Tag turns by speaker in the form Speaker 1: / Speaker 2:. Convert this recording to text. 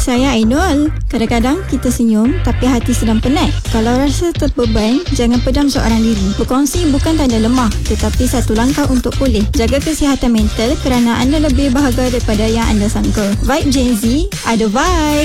Speaker 1: Saya Ainul. Kadang-kadang kita senyum tapi hati sedang penat. Kalau rasa terbeban, jangan pedam seorang diri. Berkongsi bukan tanda lemah, tetapi satu langkah untuk pulih. Jaga kesihatan mental kerana anda lebih berharga daripada yang anda sangka. Vibe Gen Z, ada vibe.